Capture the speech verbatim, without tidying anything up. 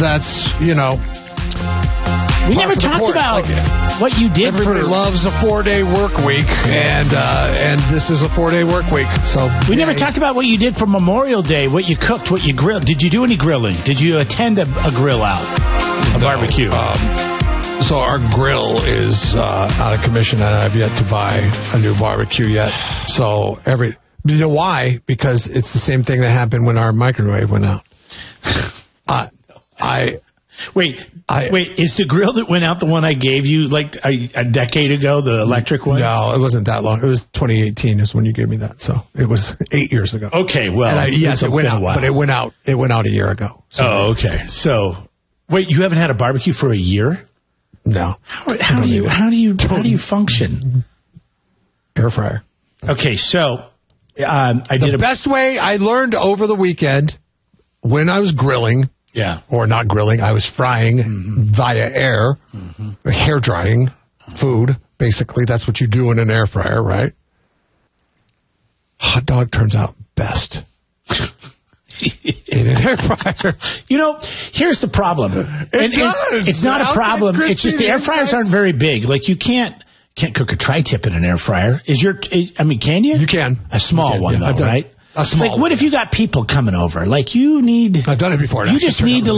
that's, you know. We never talked about like, what you did everybody for... loves a four-day work week, and uh, and this is a four-day work week. So We yeah, never talked about what you did for Memorial Day, what you cooked, what you grilled. Did you do any grilling? Did you attend a, a grill out, a no, barbecue? Um, so our grill is uh, out of commission, and I've yet to buy a new barbecue yet. So every... You know why? Because it's the same thing that happened when our microwave went out. uh, I... Wait, I, wait, is the grill that went out the one I gave you like a, a decade ago, the electric one? No, it wasn't that long. It was twenty eighteen is when you gave me that. So it was eight years ago. Okay, well, I, yes, it went out, but it went out. It went out a year ago. So. Oh, okay. So, wait, you haven't had a barbecue for a year? No. How, how do you? How do you? How do you function? Air fryer. Okay, so um, I the did the best way I learned over the weekend when I was grilling. Yeah. Or not grilling. I was frying mm-hmm. via air, mm-hmm. hair drying food. Basically, that's what you do in an air fryer, right? Hot dog turns out best in an air fryer. You know, here's the problem. It and does. It's, it's not a problem. Crispy, it's just the air fryers insides. aren't very big. Like you can't can't cook a tri-tip in an air fryer. Is your? Is, I mean, can you? You can. A small can, one, yeah. though, right? A small. Like, what if you got people coming over? Like, you need. I've done it before. You just need to.